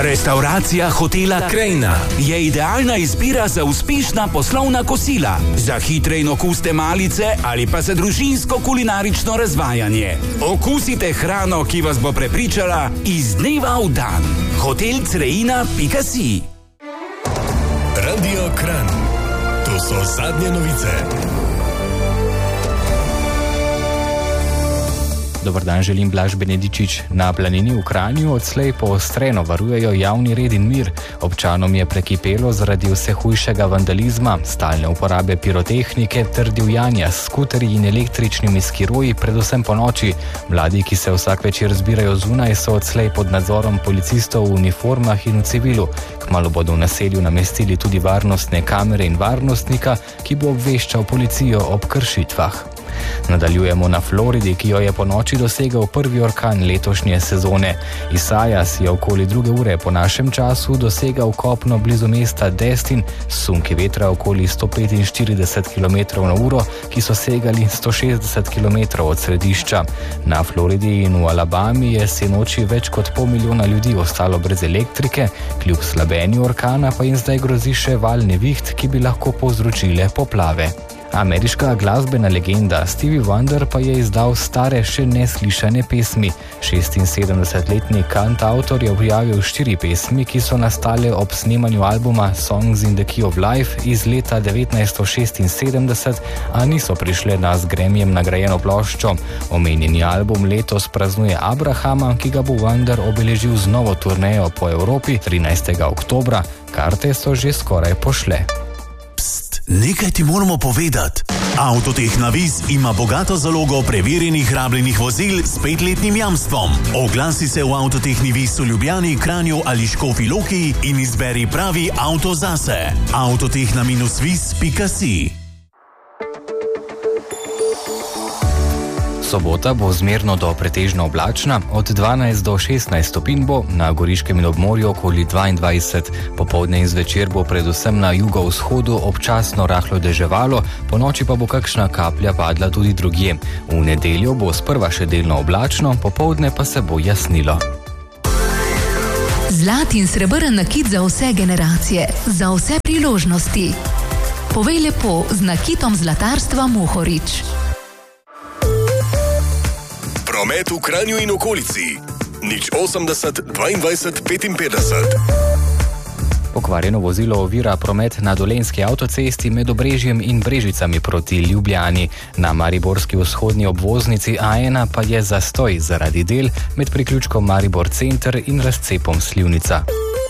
Restauracija hotela Krajina je idealna izbira za uspešna poslovna kosila, za hitre in okuste malice ali pa za družinsko kulinarično razvajanje. Okusite hrano, ki vas bo prepričala iz dneva v dan. hotelcreina.si. Radio Kranj. To so zadnje novice. Dobar dan, želim Blaž Benedičič. Na planini v Kranju odslej poostreno varujejo javni red in mir. Občanom je prekipelo zaradi vse hujšega vandalizma, stalne uporabe pirotehnike ter divjanja s skuterji in električnimi skiroji, predvsem po noči. Mladi, ki se vsak večer zbirajo zunaj, so odslej pod nadzorom policistov v uniformah in v civilu. Kmalu bodo v naselju namestili tudi varnostne kamere in varnostnika, ki bo obveščal policijo ob kršitvah. Nadaljujemo na Floridi, ki jo je po noči dosegel prvi orkan letošnje sezone. Isaias je okoli 2 ure po našem času dosegal kopno blizu mesta Destin, sunki vetra okoli 145 km/h, ki so segali 160 km od središča. Na Floridi in v Alabami je sinoči več kot 500 000 ljudi ostalo brez elektrike, kljub slabenju orkana pa jim zdaj grozi še val neviht, ki bi lahko povzročile poplave. Ameriška glasbena legenda Stevie Wonder pa je izdal stare, še neslišane pesmi. 76-letni kantavtor je objavil 4 pesmi, ki so nastale ob snemanju albuma Songs in the Key of Life iz leta 1976, a niso prišle na z Grammyjem nagrajeno ploščo. Omenjeni album letos praznuje Abrahama, ki ga bo Wonder obeležil z novo turnejo po Evropi 13. oktobra. Karte so že skoraj pošle. Nekaj ti moramo povedati. Avtotehna Vis ima bogato zalogo preverjenih rabljenih vozil s 5-letnim jamstvom. Oglasi se v Avtotehni Vis v Ljubljani, Kranju ali Škofji Loki in izberi pravi avto zase. Avtotehna-vis.si. Sobota bo zmerno do pretežno oblačna, od 12 do 16 stopinj bo, na Goriškem in obmorju okoli 22. Popoldne in zvečer bo predvsem na jugovzhodu občasno rahlo deževalo, ponoči pa bo kakšna kaplja padla tudi drugje. V nedeljo bo sprva še delno oblačno, popoldne pa se bo jasnilo. Zlat in srebrn nakit za vse generacije, za vse priložnosti. Povej lepo z nakitom zlatarstva Mohorič. Promet v Kranju in okolici. 080 22 55. Pokvarjeno vozilo ovira promet na Dolenjski avtocesti med Obrežjem in Brežicami proti Ljubljani. Na mariborski vzhodni obvoznici A1 pa je zastoj zaradi del med priključkom Maribor Center in razcepom Slivnica.